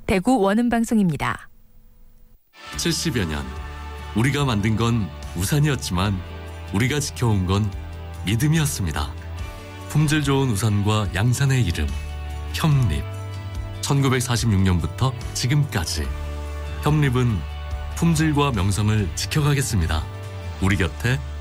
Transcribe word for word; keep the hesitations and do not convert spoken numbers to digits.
대구 원음방송입니다. 칠십여 년, 우리가 만든 건 우산이었지만 우리가 지켜온 건 믿음이었습니다. 품질 좋은 우산과 양산의 이름, 협립. 천구백사십육 년부터 지금까지 협립은 품질과 명성을 지켜가겠습니다. 우리 곁에